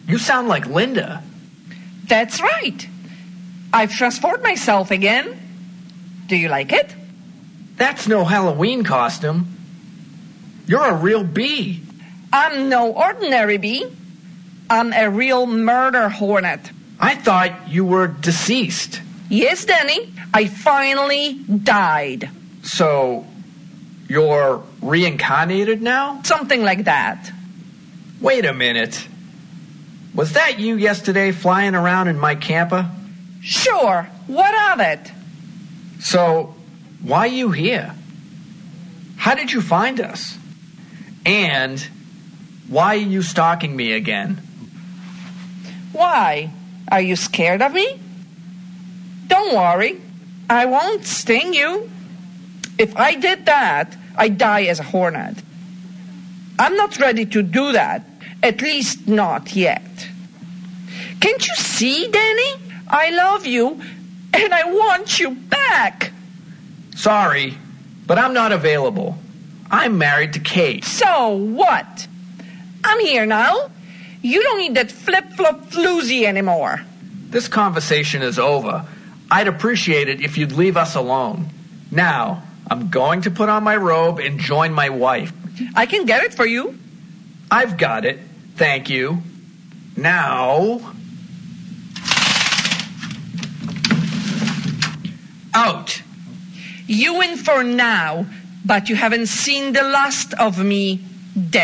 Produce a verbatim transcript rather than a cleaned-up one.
You sound like Linda. That's right. I've transformed myself again. Do you like it? That's no Halloween costume. You're a real bee. I'm no ordinary bee. I'm a real murder hornet. I thought you were deceased. Yes, Danny. I finally died. So, you're reincarnated now? Something like that. Wait a minute. Was that you yesterday flying around in my camper? Sure. What of it? So, why are you here? How did you find us? And why are you stalking me again? Why? Are you scared of me? Don't worry. I won't sting you. If I did that, I'd die as a hornet. I'm not ready to do that. At least not yet. Can't you see, Danny? I love you, and I want you back. Sorry, but I'm not available. I'm married to Kate. So what? I'm here now. You don't need that flip-flop floozy anymore. This conversation is over. I'd appreciate it if you'd leave us alone. Now, I'm going to put on my robe and join my wife. I can get it for you. I've got it. Thank you. Now... out. You win for now, but you haven't seen the last of me, Danny.